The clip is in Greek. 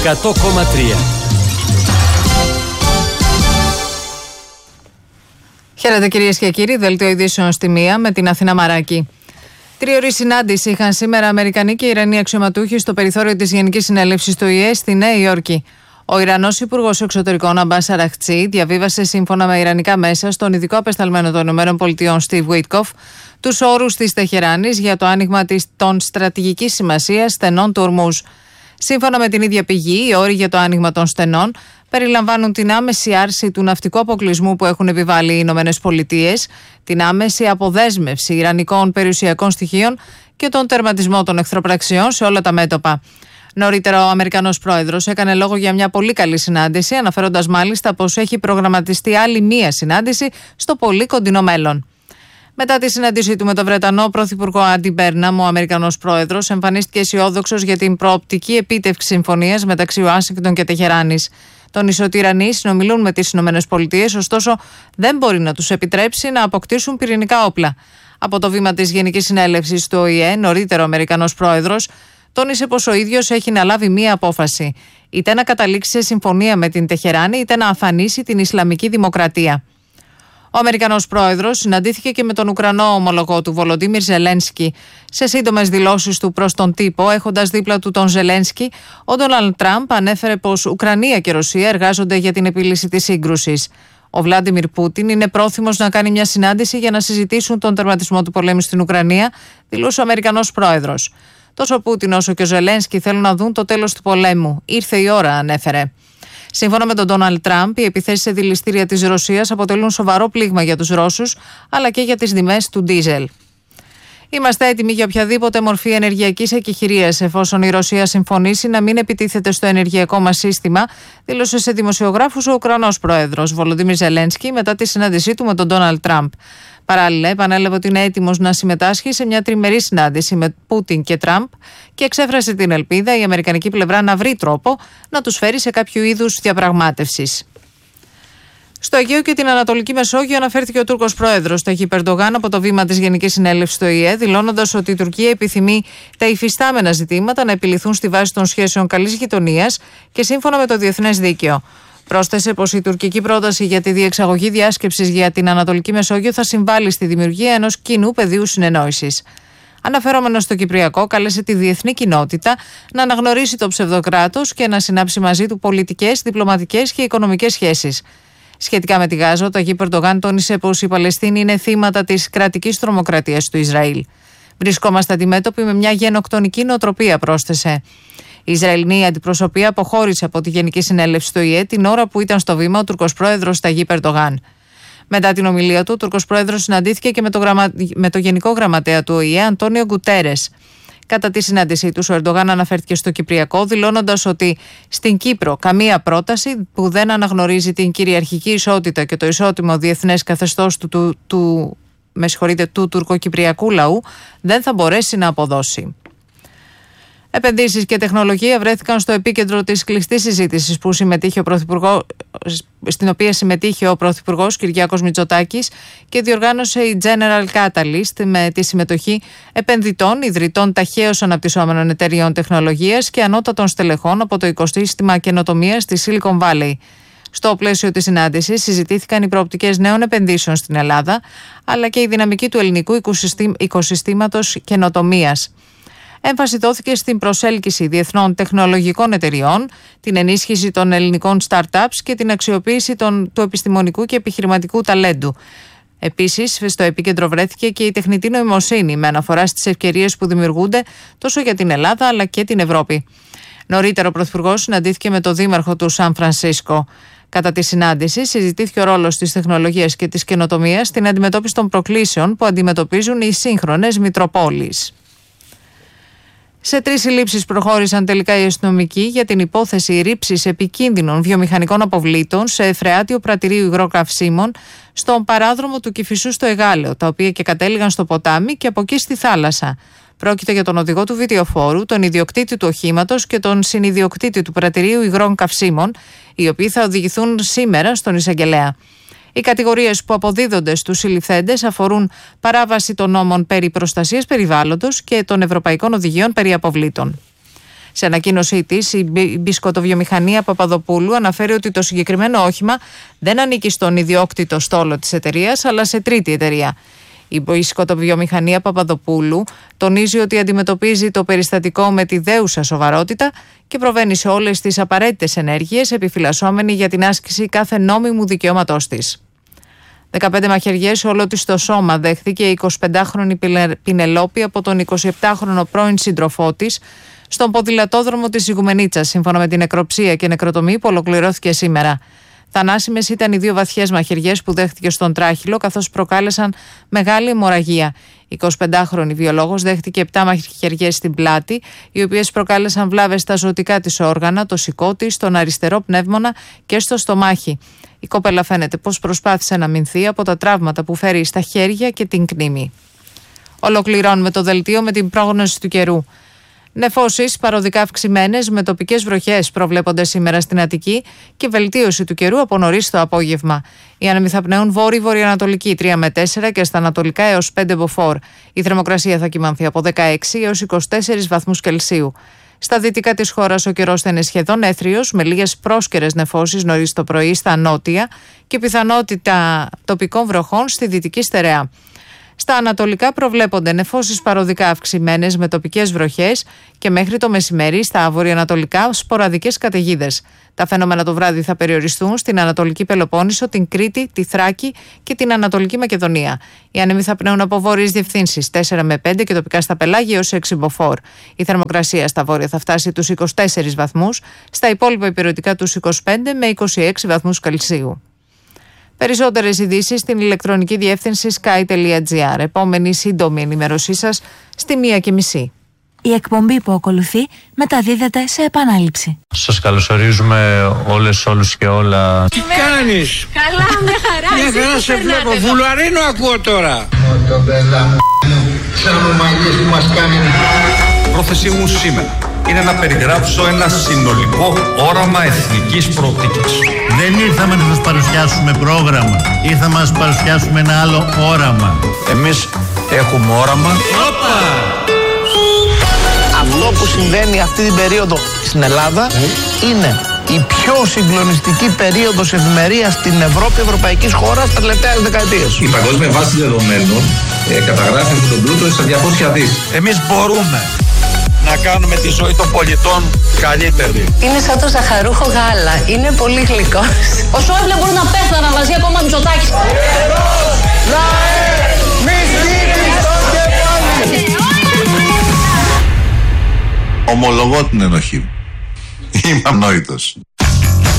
100,3. Χαίρετε κυρίες και κύριοι, δελτίο ειδήσεων στη μία με την Αθηνά Μαράκη. Τριωρή συνάντηση είχαν σήμερα Αμερικανοί και Ιρανοί αξιωματούχοι στο περιθώριο της Γενικής Συνέλευσης του ΟΗΕ στη Νέα Υόρκη. Ο Ιρανός Υπουργός Εξωτερικών Αμπάς Αραχτσί διαβίβασε σύμφωνα με ιρανικά μέσα στον ειδικό απεσταλμένο των ΗΠΑ Στιβ Βουίτκοφ τους όρους της Τεχεράνης για το άνοιγμα των στρατηγικής σημασίας στενών του Ορμούζ. Σύμφωνα με την ίδια πηγή, οι όροι για το άνοιγμα των στενών περιλαμβάνουν την άμεση άρση του ναυτικού αποκλεισμού που έχουν επιβάλει οι Ηνωμένες Πολιτείες, την άμεση αποδέσμευση ιρανικών περιουσιακών στοιχείων και τον τερματισμό των εχθροπραξιών σε όλα τα μέτωπα. Νωρίτερα, ο Αμερικανός πρόεδρος έκανε λόγο για μια πολύ καλή συνάντηση, αναφέροντας μάλιστα πως έχει προγραμματιστεί άλλη μία συνάντηση στο πολύ κοντινό μέλλον. Μετά τη συνάντησή του με τον Βρετανό Πρωθυπουργό Άντι Μπέρναμ, ο Αμερικανός πρόεδρος εμφανίστηκε αισιόδοξος για την προοπτική επίτευξη συμφωνίας μεταξύ Ουάσιγκτον και Τεχεράνης. Τόνισε ότι οι Ιρανοί συνομιλούν με τις ΗΠΑ, ωστόσο δεν μπορεί να τους επιτρέψει να αποκτήσουν πυρηνικά όπλα. Από το βήμα της Γενικής Συνέλευσης του ΟΗΕ, νωρίτερο ο Αμερικανός πρόεδρος τόνισε πως ο ίδιος έχει να λάβει μία απόφαση: είτε να καταλήξει σε συμφωνία με την Τεχεράνη, είτε να αφανίσει την Ισλαμική Δημοκρατία. Ο Αμερικανός πρόεδρος συναντήθηκε και με τον Ουκρανό ομολογό του Βολοντίμιρ Ζελένσκι. Σε σύντομες δηλώσεις του προς τον τύπο, έχοντας δίπλα του τον Ζελένσκι, ο Ντόναλντ Τραμπ ανέφερε πως Ουκρανία και Ρωσία εργάζονται για την επίλυση της σύγκρουσης. Ο Βλάντιμιρ Πούτιν είναι πρόθυμος να κάνει μια συνάντηση για να συζητήσουν τον τερματισμό του πολέμου στην Ουκρανία, δηλούσε ο Αμερικανός πρόεδρος. Τόσο ο Πούτιν όσο και ο Ζελένσκι θέλουν να δουν το τέλος του πολέμου. Ήρθε η ώρα, ανέφερε. Σύμφωνα με τον Ντόναλντ Τραμπ, οι επιθέσεις σε δηληστήρια της Ρωσίας αποτελούν σοβαρό πλήγμα για τους Ρώσους, αλλά και για τις τιμές του ντίζελ. Είμαστε έτοιμοι για οποιαδήποτε μορφή ενεργειακής εκεχηρίας, εφόσον η Ρωσία συμφωνήσει να μην επιτίθεται στο ενεργειακό μας σύστημα, δήλωσε σε δημοσιογράφους ο Ουκρανός πρόεδρος Βολοντίμιρ Ζελένσκι μετά τη συνάντησή του με τον Ντόναλντ Τραμπ. Παράλληλα, επανέλαβε ότι είναι έτοιμος να συμμετάσχει σε μια τριμερή συνάντηση με Πούτιν και Τραμπ και εξέφρασε την ελπίδα η αμερικανική πλευρά να βρει τρόπο να τους φέρει σε κάποιο είδους διαπραγμάτευσης. Στο Αιγαίο και την Ανατολική Μεσόγειο αναφέρθηκε ο Τούρκος πρόεδρος Ταγίπ Ερντογάν από το βήμα της Γενικής Συνέλευσης του ΟΗΕ, δηλώνοντας ότι η Τουρκία επιθυμεί τα υφιστάμενα ζητήματα να επιληθούν στη βάση των σχέσεων καλής γειτονίας και σύμφωνα με το διεθνές δίκαιο. Πρόσθεσε πως η τουρκική πρόταση για τη διεξαγωγή διάσκεψης για την Ανατολική Μεσόγειο θα συμβάλλει στη δημιουργία ενός κοινού πεδίου συνεννόησης. Αναφερόμενος στο Κυπριακό, κάλεσε τη διεθνή κοινότητα να αναγνωρίσει το ψευδοκράτος και να συνάψει μαζί του πολιτικές, διπλωματικές και οικονομικές σχέσεις. Σχετικά με τη Γάζα, ο Ταγίπ Ερντογάν τόνισε πως οι Παλαιστίνοι είναι θύματα της κρατικής τρομοκρατίας του Ισραήλ. Βρισκόμαστε αντιμέτωποι με μια γενοκτονική νοοτροπία, πρόσθεσε. Η Ισραηλινή αντιπροσωπεία αποχώρησε από τη Γενική Συνέλευση του ΟΗΕ την ώρα που ήταν στο βήμα ο Τουρκος πρόεδρος Ταγίπ Ερντογάν. Μετά την ομιλία του, ο Τουρκος πρόεδρος συναντήθηκε και με το Γενικό Γραμματέα του ΟΗΕ, Αντώνιο Γκουτέρες. Κατά τη συνάντησή του, ο Ερντογάν αναφέρθηκε στο Κυπριακό, δηλώνοντας ότι στην Κύπρο καμία πρόταση που δεν αναγνωρίζει την κυριαρχική ισότητα και το ισότιμο διεθνές καθεστώς του τουρκοκυπριακού λαού δεν θα μπορέσει να αποδώσει. Επενδύσεις και τεχνολογία βρέθηκαν στο επίκεντρο της κλειστής συζήτησης στην οποία συμμετείχε ο Πρωθυπουργός Κυριάκος Μητσοτάκης και διοργάνωσε η General Catalyst με τη συμμετοχή επενδυτών, ιδρυτών ταχαίως αναπτυσσόμενων εταιριών τεχνολογίας και ανώτατων στελεχών από το οικοσύστημα καινοτομίας της Silicon Valley. Στο πλαίσιο της συνάντησης συζητήθηκαν οι προοπτικές νέων επενδύσεων στην Ελλάδα, αλλά και η δυναμική του ελληνικού οικοσυστήματος καινοτομίας. Έμφαση δόθηκε στην προσέλκυση διεθνών τεχνολογικών εταιριών, την ενίσχυση των ελληνικών startups και την αξιοποίηση του επιστημονικού και επιχειρηματικού ταλέντου. Επίσης, στο επίκεντρο βρέθηκε και η τεχνητή νοημοσύνη, με αναφορά στις ευκαιρίες που δημιουργούνται τόσο για την Ελλάδα αλλά και την Ευρώπη. Νωρίτερα, ο Πρωθυπουργός συναντήθηκε με τον Δήμαρχο του Σαν Φρανσίσκο. Κατά τη συνάντηση, συζητήθηκε ο ρόλος της τεχνολογίας και της καινοτομίας στην αντιμετώπιση των προκλήσεων που αντιμετωπίζουν οι σύγχρονες μητροπόλεις. Σε 3 συλλήψεις προχώρησαν τελικά οι αστυνομικοί για την υπόθεση ρήψης επικίνδυνων βιομηχανικών αποβλήτων σε φρεάτιο πρατηρίου υγρών καυσίμων στον παράδρομο του Κηφισού στο Εγάλεο, τα οποία και κατέληγαν στο ποτάμι και από εκεί στη θάλασσα. Πρόκειται για τον οδηγό του βιτιοφόρου, τον ιδιοκτήτη του οχήματος και τον συνιδιοκτήτη του πρατηρίου υγρών καυσίμων, οι οποίοι θα οδηγηθούν σήμερα στον εισαγγελέα. Οι κατηγορίες που αποδίδονται στους συλληφθέντες αφορούν παράβαση των νόμων περί προστασίας περιβάλλοντος και των ευρωπαϊκών οδηγιών περί αποβλήτων. Σε ανακοίνωσή της, η μπισκοτοβιομηχανία Παπαδοπούλου αναφέρει ότι το συγκεκριμένο όχημα δεν ανήκει στον ιδιόκτητο στόλο της εταιρείας, αλλά σε τρίτη εταιρεία. Η μπισκοτοβιομηχανία Παπαδοπούλου τονίζει ότι αντιμετωπίζει το περιστατικό με τη δέουσα σοβαρότητα και προβαίνει σε όλες τις απαραίτητες ενέργειες, επιφυλασσόμενη για την άσκηση κάθε νόμιμου δικαιώματός της. 15 μαχαιριές όλο της το σώμα δέχθηκε η 25χρονη Πινελόπη από τον 27χρονο πρώην σύντροφό της στον ποδηλατόδρομο της Ιγουμενίτσας, σύμφωνα με την νεκροψία και νεκροτομή που ολοκληρώθηκε σήμερα. Θανάσιμες ήταν οι 2 βαθιές μαχαιριές που δέχτηκε στον τράχυλο, καθώς προκάλεσαν μεγάλη αιμορραγία. Η 25χρονη βιολόγος δέχτηκε 7 μαχαιριές στην πλάτη, οι οποίες προκάλεσαν βλάβες στα ζωτικά της όργανα, το σηκώ της, τον αριστερό πνεύμονα και στο στομάχι. Η κοπέλα φαίνεται πως προσπάθησε να αμυνθεί από τα τραύματα που φέρει στα χέρια και την κνήμη. Ολοκληρώνουμε το δελτίο με την πρόγνωση του καιρού. Νεφώσεις παροδικά αυξημένες με τοπικές βροχές προβλέπονται σήμερα στην Αττική και βελτίωση του καιρού από νωρίς το απόγευμα. Οι άνεμοι θα πνέουν βόρειο-βορειοανατολική 3 με 4 και στα ανατολικά έως 5 μποφόρ. Η θερμοκρασία θα κυμανθεί από 16 έως 24 βαθμούς Κελσίου. Στα δυτικά της χώρας ο καιρός θα είναι σχεδόν έθριος, με λίγες πρόσκαιρες νεφώσεις νωρίς το πρωί στα νότια και πιθανότητα τοπικών βροχών στη δυτική στερεά. Στα ανατολικά προβλέπονται νεφώσεις παροδικά αυξημένες με τοπικές βροχές και μέχρι το μεσημέρι στα βορειοανατολικά σποραδικές καταιγίδες. Τα φαινόμενα το βράδυ θα περιοριστούν στην Ανατολική Πελοπόννησο, την Κρήτη, τη Θράκη και την Ανατολική Μακεδονία. Οι άνεμοι θα πνέουν από βόρειες διευθύνσεις 4 με 5 και τοπικά στα πελάγια έως 6 μποφόρ. Η θερμοκρασία στα βόρεια θα φτάσει τους 24 βαθμούς, στα υπόλοιπα υπηρετικά τους 25 με 26 βαθμούς Κελσίου. Περισσότερες ειδήσεις στην ηλεκτρονική διεύθυνση sky.gr. Επόμενη σύντομη ενημέρωσή σας στη 1:30. Η εκπομπή που ακολουθεί μεταδίδεται σε επανάληψη. Σας καλωσορίζουμε όλους και όλα. Τι κάνεις? Καλά, μια χαρά. Μια χαρά σε βλέπω. Βουλαρίνο ακούω τώρα. Πρόθεσή μου σήμερα είναι να περιγράψω ένα συνολικό όραμα εθνικής προοπτικής. Δεν ήρθαμε να σας παρουσιάσουμε πρόγραμμα, ήρθαμε να σας παρουσιάσουμε ένα άλλο όραμα. Εμείς έχουμε όραμα. Αυτό που συμβαίνει αυτή την περίοδο στην Ελλάδα είναι η πιο συγκλονιστική περίοδος ευημερίας στην Ευρώπη, ευρωπαϊκής χώρας τα τελευταία δεκαετίες. Η παγκόσμια βάση δεδομένων καταγράφει αυτόν τον πλούτο στα 200 δις. Εμείς μπορούμε να κάνουμε τη ζωή των πολιτών καλύτερη. Είναι σαν το ζαχαρούχο γάλα. Είναι πολύ γλυκός. Ο Σόιμπλε μπορεί να πέθανα μαζί ακόμα Μητσοτάκης. Ομολογώ την ενοχή μου. Είμαι ανόητος.